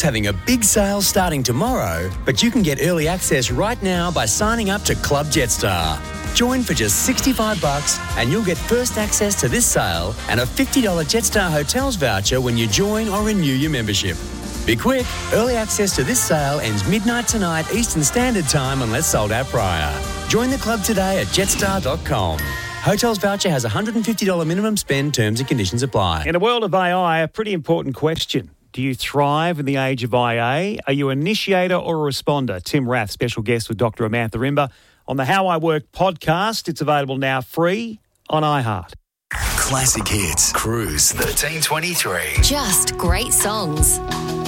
Having a big sale starting tomorrow, but you can get early access right now by signing up to Club Jetstar. Join for just $65 and you'll get first access to this sale and a $50 Jetstar Hotels voucher when you join or renew your membership. Be quick, early access to this sale ends midnight tonight Eastern Standard Time unless sold out prior. Join the club today at jetstar.com. Hotels voucher has a $150 minimum spend, terms and conditions apply. In a world of AI, a pretty important question. Do you thrive in the age of IA? Are you an initiator or a responder? Tim Rath, special guest with Dr. Amantha Rimba on the How I Work podcast. It's available now free on iHeart. Classic Hits, Cruise 1323. Just great songs.